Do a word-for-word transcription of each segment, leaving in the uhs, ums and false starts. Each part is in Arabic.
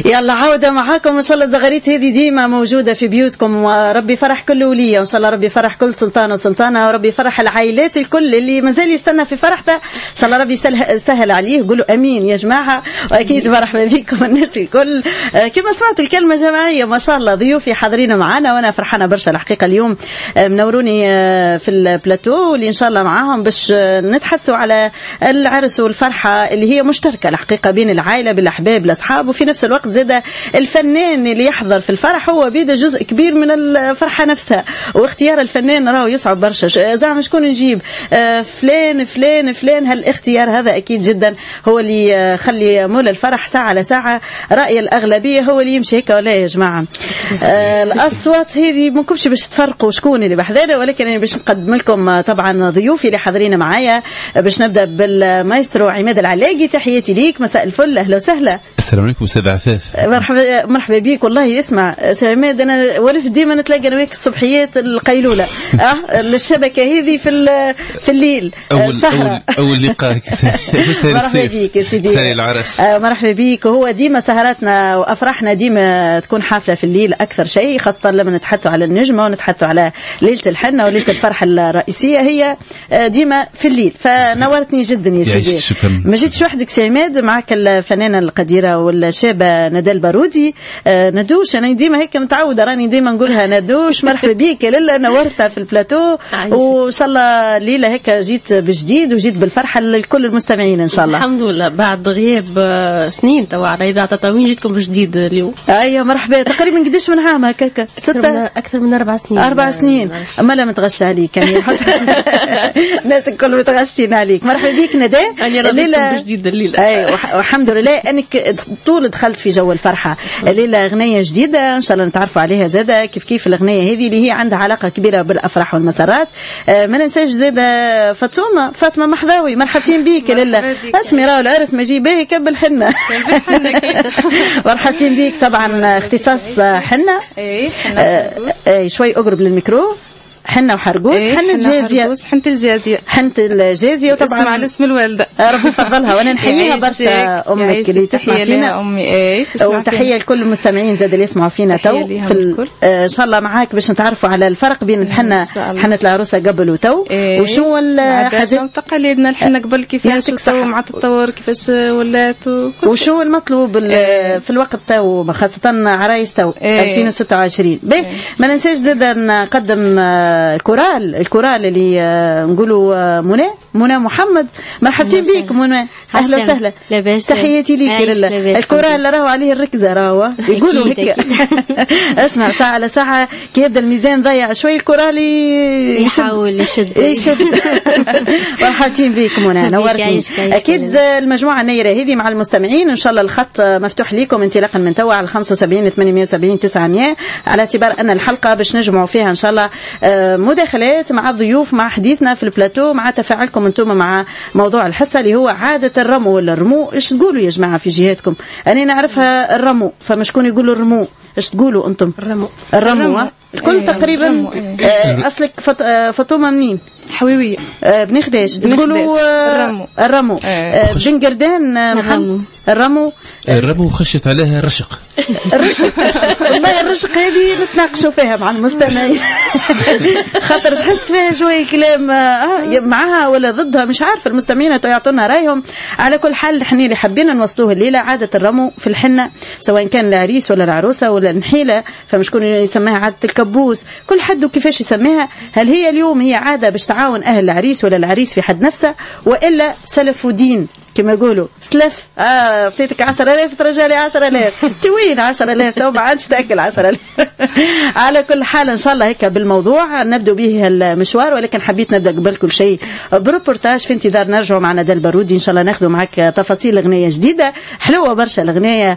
يلا عودة معاكم إن شاء الله. زغاريت هذه ديما موجودة في بيوتكم، وربي فرح كل ولية وإن شاء الله ربي فرح كل سلطان وسلطانة، وربي فرح العائلات الكل اللي مازال يستنى في فرحته إن شاء الله ربي سهل عليه. قولوا أمين يا جماعة. وأكيد مرحبا بكم الناس الكل. كما سمعت الكلمة جماعية ما شاء الله، ضيوفي حاضرين معنا وأنا فرحانة برشا الحقيقة. اليوم منوروني في البلاتو اللي إن شاء الله معاهم باش نتحدثوا على العرس والفرحة اللي هي مشتركة الحقيقة بين العائلة بالأحباب الأصحاب، وفي نفس الوقت زاد الفنان اللي يحضر في الفرح هو بيد جزء كبير من الفرحة نفسها. واختيار الفنان راهو يصعب برشا، زعما شكون نجيب فلان فلان فلان. هالاختيار هذا أكيد جدا هو اللي يخلي مول الفرح ساعة على ساعة رأي الأغلبية هو اللي يمشي هيك ولا يا جماعة. الأصوات هذه منكمش باش تفرقوا شكون اللي بحذانا، ولكن أنا باش نقدم لكم طبعا ضيوفي اللي حاضرين معايا. باش نبدأ بالمايسترو عماد العلاقي. تحياتي ليك، مساء الفل، أهلا وسهلا. السلام عليكم أستاذ عفاف. مرحبا مرحبا بيك. والله اسمع سي عماد، انا ولف ديما نتلاقى انا وياك الصبحيات القيلوله اه الشبكه هذه في في الليل اول اول اول لقاء مرحبا بيك يا سيدي. ساري العرس. آه مرحبا بيك. وهو ديما سهراتنا وافراحنا ديما تكون حافله في الليل اكثر شيء، خاصه لما نتحدثوا على النجمه ونتحدثوا على ليله الحنه وليله الفرحه الرئيسيه هي ديما في الليل. فنورتني جدا يا سيدي. ما جيتش وحدك سي عماد، معك الفنانه القديره والشابه ندى البارودي. آه ندوش، انا ديما هيك متعوده راني ديما نقولها ندوش. مرحبا بيك لله، نورتها في البلاتو وان شاء الله الليله هيك جيت بجديد وجيت بالفرحه لكل المستمعين ان شاء الله. الحمد لله بعد غياب سنين توا على اذاعه تطاوين جيتكم بجديد اليوم. ايوه مرحبا. تقريبا قداش من عام هكاك؟ ستة اكثر من اربع سنين. اربع سنين. اما لا متغشى عليك يعني الناس الكل متغشين عليك. مرحبا بيك ندى. انا الليله بجديد الليله. ايوه والحمد لله انك طول دخلت في جو الفرحه. الليله اغنيه جديده ان شاء الله نتعرفوا عليها زاده كيف كيف الاغنيه هذه اللي هي عندها علاقه كبيره بالافراح والمسرات. آه ما ننساش زاده فاطمه فاطمه محذاوي. مرحبتين بيك لله. اسمي راهو العرس ما جيبه يكب حنه. مرحبتين بيك. طبعا اختصاص حنه. اي حنه شوي اقرب للميكرو. حنة وحرقوس. إيه حنة الجازية. حنة الجازية. حنة الجازية. وطبعا اسمع الاسم الوالدة. ربي يفضلها وانا نحييها برشا امك اللي تسمع فينا. امي ايه وتحية لكل المستمعين زاد اللي يسمعوا فينا تو في ان شاء الله. معاك باش نتعرفوا على الفرق بين الحنة حنة العروسة قبل وتو. إيه وشو الحاجات تقاليدنا الحنة قبل كيفاش تو مع التطور كيفاش ولات وشو المطلوب إيه في الوقت تو خاصة عرايس تو إيه ألفين وستة وعشرين. إيه ما ننساش زاد نقدم الكورال الكورال اللي نقولوا منى منى محمد. مرحبتين بيك منى، اهلا وسهلا. تحياتي ليك لله. الكورال اللي راهو عليه الركزه راهو يقولوا هيك. اسمع ساعه على ساعه كي يبدا الميزان ضيع شوي الكورال يحاول يشد يشد. مرحبتين بيك منى، نورتني. اكيد المجموعه النيره هذه مع المستمعين ان شاء الله الخط مفتوح لكم انطلاقا من توا على خمسة وسبعين ثمانمائة وسبعين تسعمائة، على اعتبار ان الحلقه باش نجمعوا فيها ان شاء الله مداخلات مع الضيوف، مع حديثنا في البلاتو، مع تفاعلكم انتم مع موضوع الحصه اللي هو عاده الرمو ولا الرمو. ايش تقولوا يا جماعه في جهتكم؟ انا نعرفها الرمو، فما شكون يقولوا الرمو؟ ايش تقولوا انتم؟ الرمو. الرمو الكل ايه تقريبا. الرمو ايه. آه اصلك فط... آه فاطمه منين؟ حويويه. آه بنخداش تقولوا آه الرمو. الرمو. آه بن قردان. آه الرمو. الرمو الرمو خشت عليها الرشق. الرشق والله الرشق هذه نتناقشوا فيها مع المستمعين خاطر تحس فيها شويه كلام آه معها ولا ضدها مش عارفه. المستمعين يعطونا رايهم. على كل حال احنا اللي حابين نوصلوه الليله عاده الرمو في الحنه، سواء كان العريس ولا العروسه ولا النحيله، فمشكون يسميها عاده الكبوس، كل حد وكيفاش يسميها. هل هي اليوم هي عاده باش تعاون اهل العريس ولا العريس في حد نفسه، والا سلف ودين كما يقولوا سلف؟ اه بتيتك عشرة آلاف ترجع لي عشرة آلاف. توين عشرة آلاف تو ما عادش تاكل عشرة آلاف. على كل حال ان شاء الله هيك بالموضوع نبدأ به المشوار، ولكن حبيت نبدا قبل كل شيء بروبورتاج في انتظار نرجعوا مع ندى البارودي ان شاء الله ناخذوا معك تفاصيل اغنيه جديده حلوه برشا. الاغنيه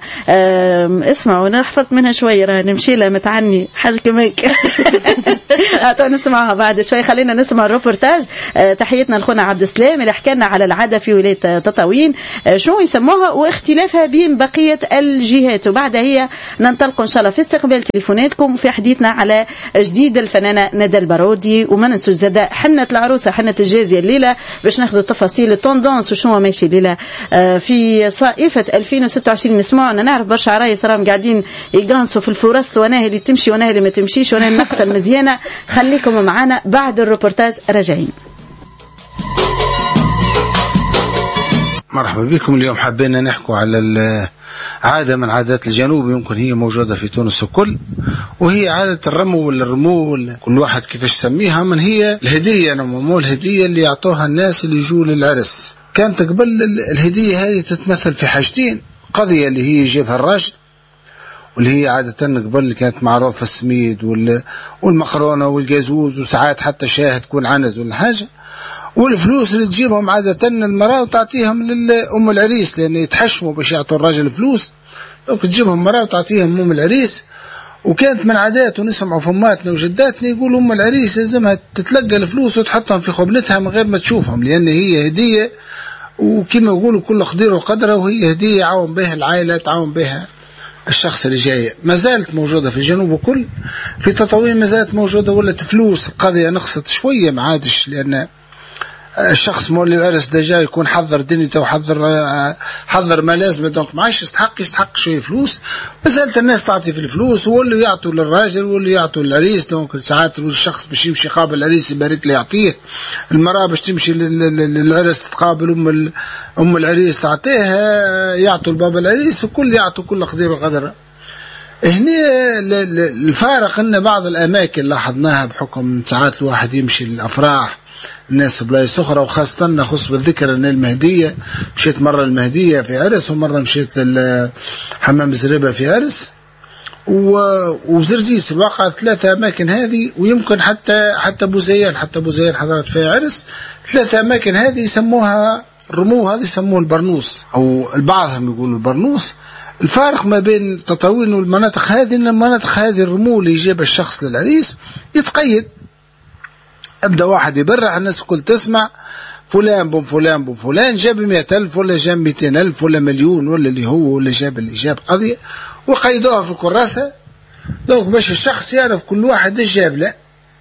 اسمعوا نحفظ منها شويه راه نمشي لها متعني حاجه كماك. تو نسمعها بعد شوي. خلينا نسمع الروبورتاج. تحياتنا لخونا عبد السلام اللي حكى لنا على العاده في ولايه تطاوين تطاوين شنو يسموها واختلافها بين بقية الجهات، وبعدها هي ننطلق إن شاء الله في استقبال تليفوناتكم وفي حديثنا على جديد الفنانة ندى البارودي. وما ننسوش زاده حنة العروسة حنة الجازية الليلة باش ناخذ التفاصيل التوندونس وشنو ماشي الليلة في صائفة ألفين وستة وعشرين. نسمعوا أنا نعرف برشا عرايس راهم قاعدين يقانصوا في الفرص، وانا اللي تمشي وانا اللي ما تمشيش وانا النقشة المزيانة. خليكم معنا بعد الروبورتاج راجعين. مرحبا بكم. اليوم حبينا نحكوا على عادة من عادات الجنوب يمكن هي موجودة في تونس الكل، وهي عادة الرمو ولا الرمو ولا كل واحد كيفاش يسميها. من هي الهدية، نمو الهدية اللي يعطوها الناس اللي يجوا للعرس. كانت قبل الهدية هذه تتمثل في حاجتين: قضية اللي هي يجيبها الراجل، واللي هي عادة قبل كانت معروفة السميد والمقرونة والجازوز وساعات حتى شاهد تكون عنز ولا حاجة، والفلوس اللي تجيبهم عادة المرأة وتعطيهم لأم العريس، لأن يتحشموا باش يعطوا الراجل فلوس، دونك تجيبهم مرأة وتعطيهم أم العريس. وكانت من عادات ونسمعوا فماتنا وجداتنا يقولوا أم العريس لازمها تتلقى الفلوس وتحطهم في خبنتها من غير ما تشوفهم، لأن هي هدية وكما يقولوا كل قدير وقدره، وهي هدية يعاون بها العائلة تعاون بها الشخص اللي جاي. ما زالت موجودة في الجنوب وكل في تطاوين ما زالت موجودة، ولت فلوس القضية نقصت شوية ما عادش، لأن الشخص مولي العرس دجا يكون حضر دنيته وحضر حضر ما لازم، دونك ما عادش يستحق يستحق شويه فلوس. مازالت الناس تعطي في الفلوس، واللي يعطوا للراجل واللي يعطوا للعريس. دونك ساعات الشخص باش يمشي قابل العريس يبارك له يعطيه، المراه باش تمشي للعرس تقابل ام ام العريس تعطيها، يعطوا لبابا العريس، وكل يعطوا كل قدير وقدر. هنا الفارق ان بعض الاماكن لاحظناها بحكم ساعات الواحد يمشي للافراح الناس بلايص أخرى، وخاصة نخص بالذكر أن المهدية مشيت مرة المهدية في عرس، ومرة مشيت حمام زريبة في عرس، وزرزيس. الواقع ثلاثة أماكن هذه، ويمكن حتى حتى بوزيان حتى بوزيان حضرت فيها عرس. ثلاثة أماكن هذه يسموها الرمو، هذه يسموه البرنوس، أو البعضهم يقولوا البرنوس. الفارق ما بين التطاوين والمناطق هذه أن المناطق هذه الرمو اللي يجيب الشخص للعريس يتقيد. أبدأ واحد يبرع، الناس كل تسمع فلان بن فلان بن فلان جاب مئة ألف ولا جاب مئتين ألف ولا مليون ولا اللي هو ولا جاب اللي جاب قضية، وقيدوها في الكراسة. لوك باش الشخص يعرف كل واحد ايش جاب له،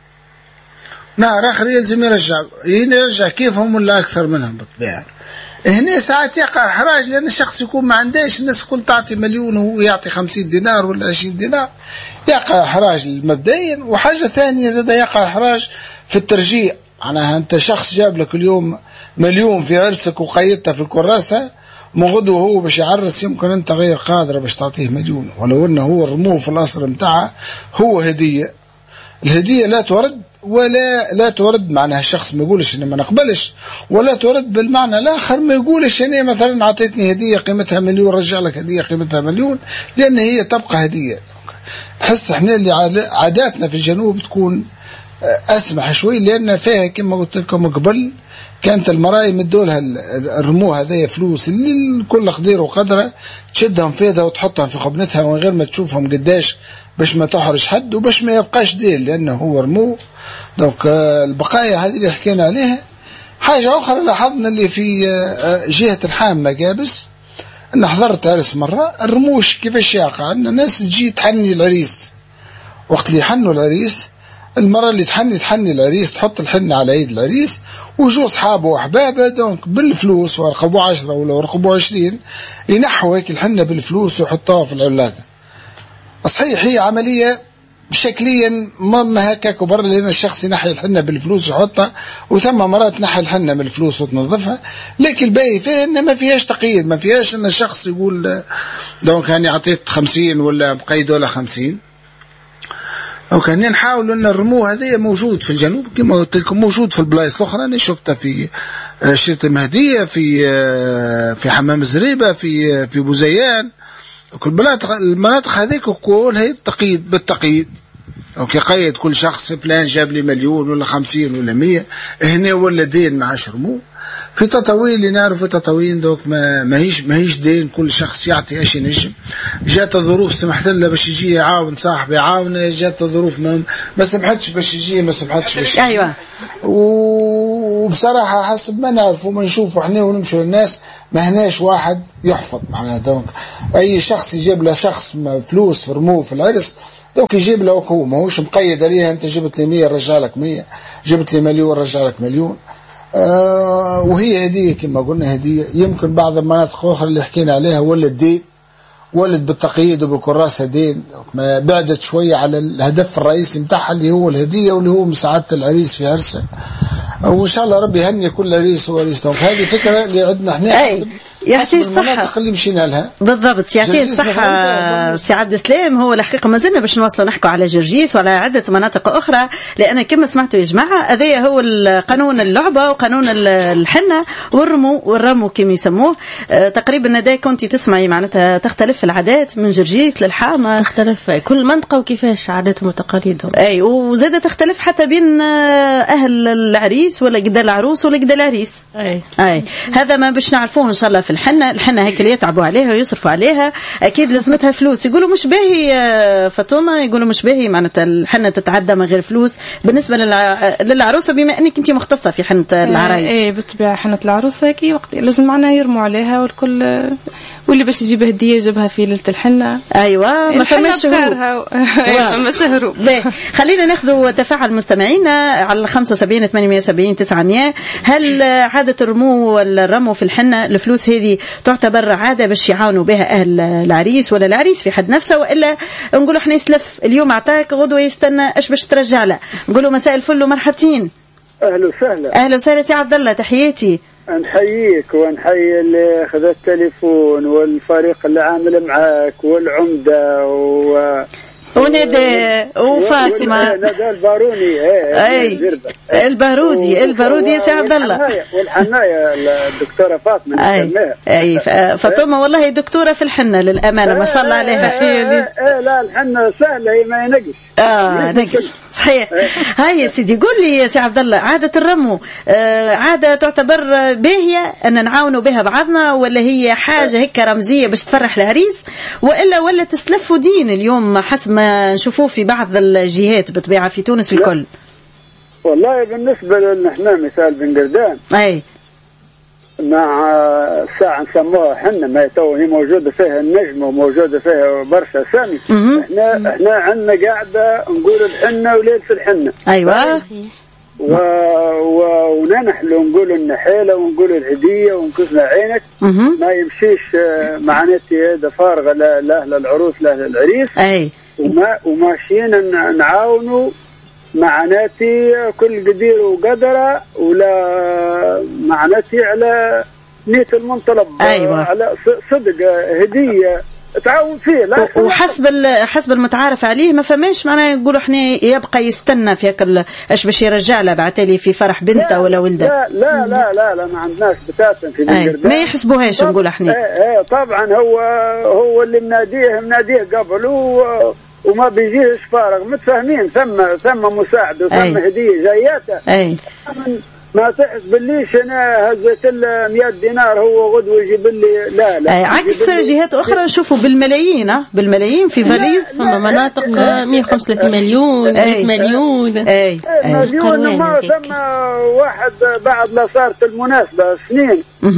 نهار آخر يلزم يرجع يرجع كيفهم ولا أكثر منهم بالطبيعة. هنا ساعات يقع إحراج، لأن الشخص يكون ما عندهش، الناس كل تعطي مليون وهو يعطي خمسين دينار ولا عشرين دينار، يقع إحراج مبدئيا. وحاجة ثانية زاد يقع إحراج في الترجيع، معناها أنت شخص جاب لك اليوم مليون في عرسك وقيدتها في الكراسة، مغدو هو باش يعرس يمكن أنت غير قادر باش تعطيه مليون، ولو أنه هو الرموه في الأصل متاعه هو هدية. الهدية لا ترد ولا لا ترد، معناها الشخص ما يقولش إن ما نقبلش، ولا ترد بالمعنى الآخر ما يقولش أنا مثلا أعطيتني هدية قيمتها مليون رجع لك هدية قيمتها مليون، لأن هي تبقى هدية. نحس احنا اللي عاداتنا في الجنوب تكون أسمح شوي، لأن فيها كما قلت لكم قبل كانت المرأة يمدوا لها الرمو هذايا فلوس اللي كل قدير وقدره، تشدهم فيها وتحطهم في خبنتها من غير ما تشوفهم قداش باش ما تحرج حد وباش ما يبقاش ديل، لأنه هو رمو. دونك البقايا هذه اللي حكينا عليها. حاجة أخرى لاحظنا اللي في جهة الحام مقابس، أن حضرت عرس مرة الرموش كيفاش يقع، أن الناس تجي تحني العريس، وقت اللي يحنوا العريس المرة اللي تحني تحني العريس تحط الحنة على يد العريس، ويجوا أصحابه وأحبابه دونك بالفلوس ورقبوا عشرة ولا ورقبوا عشرين ينحوا هيك الحنة بالفلوس ويحطوها في العلاقة. صحيح هي عملية شكليا ما هكاك وبر، لأن الشخص ينحي الحنة بالفلوس ويحطها، وثم مرات تنحي الحنة بالفلوس وتنظفها، لكن الباقي فيها إن ما فيهاش تقييد، ما فيهاش إن الشخص يقول دونك أنا عطيت خمسين ولا بقيد ولا خمسين. وكان نحاول أن الرمو هذا موجود في الجنوب كما قلت لكم، موجود في البلايص الأخرى. أنا شفتها في شريط المهدية، في في حمام الزريبة، في في بوزيان، وكل المناطق المناطق هذيك كلها هي التقييد بالتقييد. أوكي قيد كل شخص فلان جاب لي مليون ولا خمسين ولا مية، هنا ولا دين مع شرمو. في تطاوين اللي نعرف تطاوين دوك ما ماهيش ماهيش دين، كل شخص يعطي ايش ينجم. جات الظروف سمحت له باش يجي يعاون صاحبي يعاون، جات الظروف ما ما سمحتش باش يجي ما سمحتش باش يجي. ايوه. و وبصراحة حسب ما نعرف وما نشوف احنا ونمشي للناس ما هناش واحد يحفظ معناها. دونك أي شخص يجيب له شخص فلوس فرموه في العرس دونك يجيب له هو، ما هوش مقيد عليها أنت جبت لي مية رجع لك مية، جبت لي مليون رجع لك مليون. آه وهي هدية كما قلنا هدية. يمكن بعض المناطق أخرى اللي حكينا عليها ولد دين، ولد بالتقييد وبالكراسة دين، ما بعدت شوية على الهدف الرئيسي متاعها اللي هو الهدية واللي هو مساعدة العريس في عرسه. وإن شاء الله ربي يهني كل عريس وعريس. دونك هذه فكرة اللي عندنا احنا حسب يعطيه الصحة اللي مشينا لها بالضبط. يعطيه الصحة سي عبد السلام. هو الحقيقة ما زلنا باش نواصلوا نحكوا على جرجيس وعلى عدة مناطق أخرى، لأن كما سمعتوا يا جماعة هذا هو قانون اللعبة وقانون الحنة والرمو والرمو كما يسموه. تقريبا هذا كنت تسمعي معناتها تختلف العادات من جرجيس للحامة، تختلف كل منطقة وكيفاش عاداتهم وتقاليدهم. أي وزادة تختلف حتى بين أهل العريس ولا قدا العروس ولا قدا العريس. أي. أي هذا ما باش نعرفوه إن شاء الله في الحنة. الحنة هيك اللي يتعبوا عليها ويصرفوا عليها أكيد لازمتها فلوس. يقولوا مش باهي فاطمة، يقولوا مش باهي معناتها الحنة تتعدى من غير فلوس بالنسبة للع... للعروسة، بما أنك أنت مختصة في حنة العرايس. إيه بالطبيعة حنة العروسة كي وقت لازم معنا يرموا عليها والكل، واللي باش يجيب هدية يجيبها في ليلة الحنة. أيوة ما فماش شهور. ما شهروا. خلينا ناخذ تفاعل مستمعينا على خمسة وسبعين ثمانمائة وسبعين تسعمائة. هل عادة الرمو والرمو في الحنة الفلوس هذه تعتبر عادة باش يعاونوا بها أهل العريس ولا العريس في حد نفسه، وإلا نقولوا احنا يسلف اليوم عطاك غدوة يستنى ايش باش ترجع له؟ نقولوا مساء الفل ومرحبتين. أهلا وسهلا. أهلا وسهلا سي عبد الله، تحياتي. نحييك ونحيي اللي خذ التليفون والفريق اللي عامل معاك والعمدة و وندى وفاطمة ندى الباروني. اي البارودي البارودي يا سي عبد الله والحناية الدكتورة فاطمة. اي اي فاطمة والله دكتورة في الحنة للأمانة ما شاء الله عليها. ايه لا الحنة سهلة هي ما ينقش. اه نقش صحيح. هاي يا سيدي قول لي يا سي عبد الله، عادة الرمو آه عادة تعتبر باهية أن نعاونوا بها بعضنا، ولا هي حاجة هيك رمزية باش تفرح العريس، وإلا ولا تسلفوا دين اليوم حسب ما نشوفوه في بعض الجهات بطبيعة في تونس الكل؟ والله بالنسبة لنا احنا مثال بن قردان اي مع ساعة نسموها حنة ما تو هي موجودة فيها النجم وموجودة فيها برشا سامي. احنا احنا عندنا قاعدة نقول الحنة وليلة الحنة. ايوه و... و... وننحلو نقول النحيلة ونقول الهدية ونكسنا عينك. ما يمشيش معناتي هذا فارغة لأهل العروس لأهل العريس. اي وما وماشيين نعاونوا معناتي كل قدير وقدره ولا معناتي على نية المنطلب. أيوة. على صدق هدية تعاون فيه. لا وحسب حسب المتعارف عليه ما فماش معناه يقولوا احنا يبقى يستنى في هكا ايش باش يرجع له بعتالي في فرح بنته ولا ولده. لا لا لا لا, لا ما عندناش بتاتا في الجردان ما يحسبوهاش نقول احنا. ايه طبعا هو هو اللي مناديه مناديه قبل و وما بيجيش فارغ متفاهمين. ثم ثم مساعدة وثم هدية جاياته. اي ما تحسب ليش انا هزيت له مئة دينار هو غدوه يجيب لي. لا لا أي عكس جهات اخرى نشوفوا بالملايين بالملايين في فاليز. ثم مناطق مئة وخمسة وثلاثين مليون مئة مليون. اي مليون. ما ثم واحد بعد لا صارت المناسبة سنين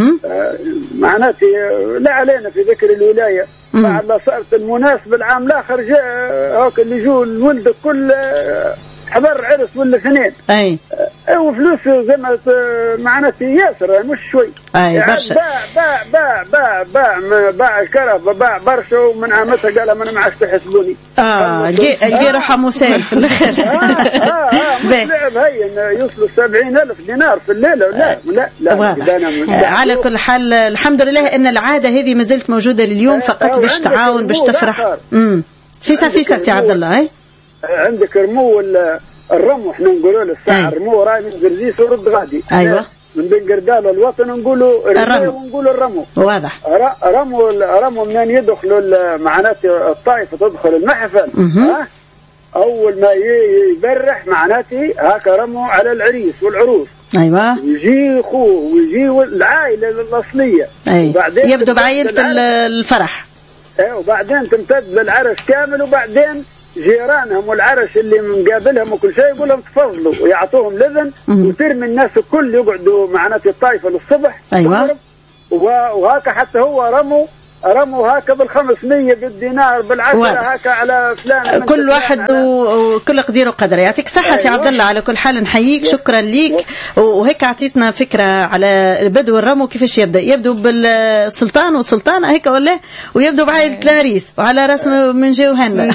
معناتي لا علينا في ذكر الولاية بعد لا صارت المناسبة العام الآخر جاء هاك اللي جو الولد كل حضر عرس ولا اثنين. اي وفلوس زي ما معناتي ياسر مش شوي. اي برشا. باع باع باع باع باع باع الكرف باع برشا ومن عامتها قال ما انا ما عادش تحسبوني. اه القي روحه مسال في الاخر. اه اه اه لعب هين يوصلوا سبعين ألف دينار في الليله. لا لا لا واضح. على كل حال الحمد لله ان العاده هذه ما زالت موجوده لليوم فقط باش تعاون باش تفرح. امم فيسا فيسا سي عبد الله. اي عندك رمو الرمو احنا نقولوا له الساعه الرمو راي من زرزيس ورد غادي. ايوه من بين قردال الوطن نقولوا الرمو ونقولوا الرمو. واضح. رمو رمو منين يدخلوا معناتي الطائفه تدخل المحفل. ها اول ما يبرح معناتي هكا رمو على العريس والعروس. ايوه يجي اخوه ويجي العائله الاصليه. اي يبدو بعائله الفرح. ايه وبعدين تمتد للعرس كامل وبعدين جيرانهم والعرش اللي مقابلهم وكل شيء يقول لهم تفضلوا ويعطوهم لذن وترمي الناس الكل يقعدوا معناته الطائفه للصبح. ايوه وهكا حتى هو رموا رموا هكا بالخمسمية بالدينار بالعشرة هكا على فلان. كل واحد وكل قدير وقدر. يعطيك صحة سي عبد الله. على كل حال نحييك، شكرا ليك. وهيك عطيتنا فكرة على بدو الرمو كيفاش يبدأ. يبدو بالسلطان والسلطانة هيك ولا ويبدو بعائلة العريس وعلى راس من جوهنا.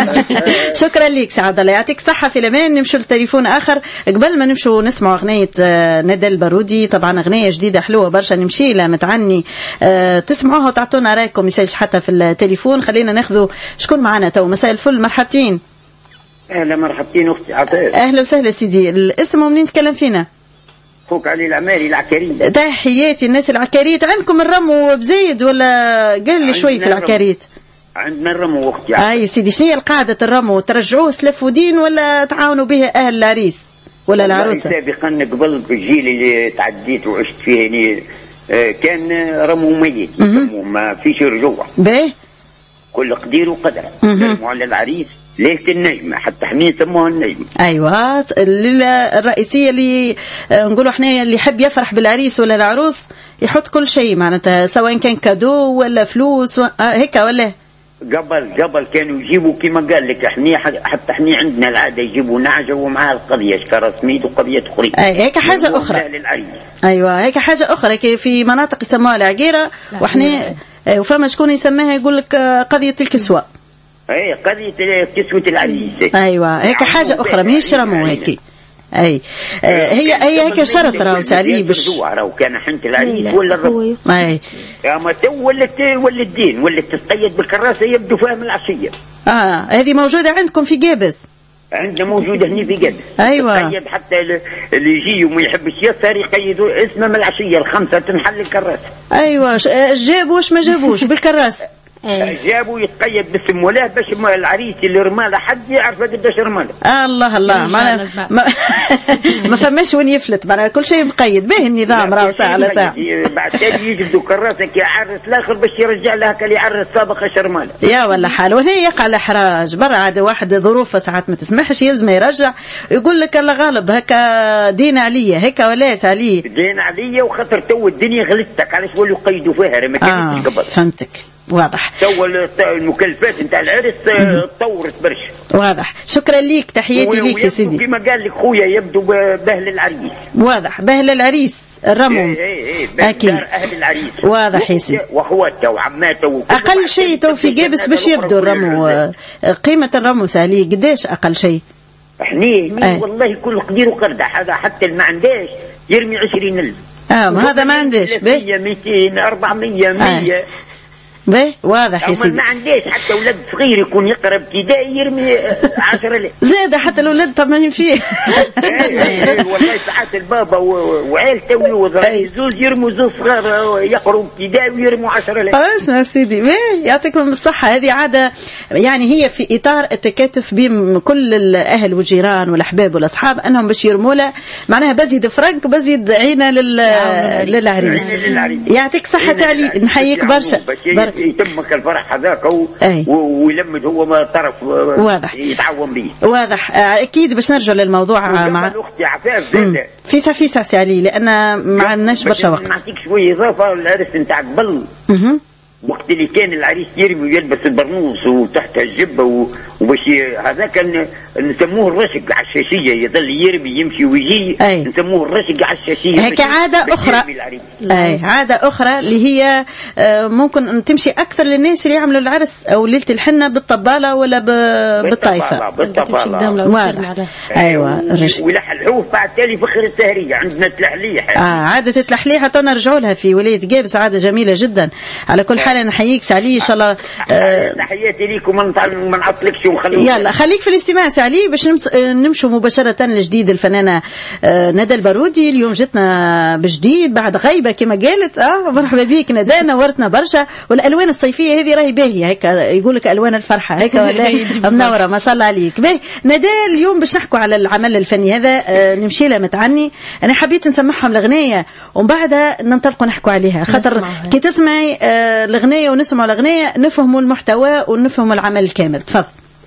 شكرا ليك سي عبد الله، يعطيك صحة. في الأمان نمشوا لتليفون آخر قبل ما نمشوا نسمعوا أغنية ندى البارودي. طبعا أغنية جديدة حلوة برشا، نمشي لها متعني تسمعوها وتعطونا رايكم. يسجل حتى في التليفون. خلينا ناخذوا شكون معنا تو. مساء الفل، مرحبتين. اهلا مرحبتين اختي عفاف. اهلا وسهلا سيدي. الاسم ومنين تكلم فينا؟ اخوك علي العماري العكاريت. تحياتي الناس العكاريت. عندكم الرمو بزيد ولا قل شوي في العكاريت؟ عندنا الرمو اختي. اه يا سيدي، شنو هي القاعده الرمو؟ ترجعوه سلف ودين ولا تعاونوا به اهل العريس ولا العروسه؟ سابقا قبل في الجيل اللي تعديت وعشت فيه يعني كان رمو ميت، رمو ما فيش رجوع. باهي كل قدير وقدر. رموا على العريس ليلة النجمة، حتى حمين سموها النجمة. ايوه الليلة الرئيسية اللي نقولوا احنا اللي يحب يفرح بالعريس ولا العروس يحط كل شيء معناتها، سواء كان كادو ولا فلوس و... هيك ولا قبل قبل كانوا يجيبوا كما قال لك احنا حتى احنا عندنا العاده يجيبوا نعجه ومعها القضيه شكرا سميد وقضيه اخرى. اي هيك حاجه اخرى. ايوه هيك حاجه اخرى. كي في مناطق يسموها العقيره واحنا وفما شكون يسميها يقول لك قضيه الكسوه. اي قضيه كسوه العريس. ايوه هيك حاجه اخرى مش رموا هيك. اي آه هي هي هيك شرط راهو سالي باش راهو كان حنت العريس ولا الرب. اي اما تو ولت ولت الدين ولت تقيد بالكراسه يبدو فاهم العشيه. اه هذه موجوده عندكم في جابس؟ عندنا موجوده هنا في جابس. ايوه تقيد حتى اللي يجي وما يحبش يسهر يقيدوا اسمه من العشيه الخمسه تنحل الكراسه. ايوه جابوا واش ما جابوش بالكراسه. جابوا يتقيد باسم ولاه باش العريس اللي رماله حد يعرف قداش رماله. آه الله الله ما ما, ما فماش وين يفلت معناها كل شيء مقيد به النظام راهو ساعه على ساعه. بعد تالي يجبدوا كراسه كي يعرس الاخر باش يرجع لها كاللي يعرس سابق شرماله. يا ولا حال وهنا يقع الاحراج برا عاد واحد ظروفه ساعات ما تسمحش يلزم يرجع يقول لك الله غالب هكا دين عليا هيك ولا عليه دين عليا وخاطر تو الدنيا غلتك علاش ولوا يقيدوا فيها ما كانتش قبل. فهمتك واضح. تو المكلفات نتاع العرس تطورت برشا. واضح. شكرا ليك تحياتي ليك يا سيدي. كما قال لك خويا يبدو باهل العريس. واضح باهل العريس الرمو. اي اي اي اكيد اهل العريس. واضح يا سيدي. واخواته وعماته اقل شيء تو في جابس باش يبدو الرمو. قيمه الرمو سالي قداش اقل شيء؟ احنا والله كل قدير وقردة هذا حتى اللي ما عندهاش يرمي عشرين ألف. اه ما هذا ما عندهش مية مئتين أربعمية مية. باهي واضح يا سيدي. ما عنديش حتى ولد صغير يكون يقرا ابتدائي يرمي عشرة آلاف. زاد حتى الولاد طمعين فيه. والله ساعات البابا وعائلته ويوضع زوز يرموا زوز صغار يقروا ابتدائي ويرموا عشرة آلاف. اسمع سيدي باهي يعطيكم بالصحة. هذه عادة يعني هي في إطار التكاتف بين كل الأهل والجيران والأحباب والأصحاب أنهم باش يرموا له معناها بزيد فرنك بزيد عينة للعريس. يعطيك صحة سالي نحييك برشا. يتمك الفرح هذاك ويلمد هو ما طرف واضح يتعاون به. واضح اكيد باش نرجع للموضوع مع اختي عفاف فيسا فيسا سالي لان ما عندناش برشا وقت. نعطيك شويه اضافه العرس نتاع قبل وقت اللي كان العريس يرمي ويلبس البرنوس وتحت الجبه وباش هذاك نسموه الرشق على الشاشيه يظل يرمي يمشي ويجي نسموه الرشق على الشاشيه. هيك عاده اخرى. اي عاده اخرى اللي هي ممكن تمشي اكثر للناس اللي يعملوا العرس او ليله الحنه بالطباله ولا بالطايفه. بالطباله واضح. ايوه ويلحلحوه بعد تالي فخر السهريه عندنا تلحليح. اه عاده التلحليح حتى نرجعوا لها في ولايه جابس عاده جميله جدا. على كل حال نحييك سالي ان شاء الله. تحياتي ليكم ما نعطلكش ونخليك. يلا خليك في الاستماع سالي باش نمشوا مباشره لجديد الفنانه ندى البارودي. اليوم جتنا بجديد بعد غيبه كما قالت. اه مرحبا بك ندى نورتنا برشا. والالوان الصيفيه هذه راهي باهيه هيك يقول لك الوان الفرحه هيك ولا منوره ما شاء الله عليك. باهي ندى اليوم باش نحكوا على العمل الفني هذا. آه نمشي له متعني. انا حبيت نسمعهم الاغنيه ومن بعدها ننطلقوا نحكوا عليها خاطر كي تسمعي آه الاغنيه ونسمعوا الاغنيه نفهموا المحتوى ونفهموا العمل الكامل. تفضل.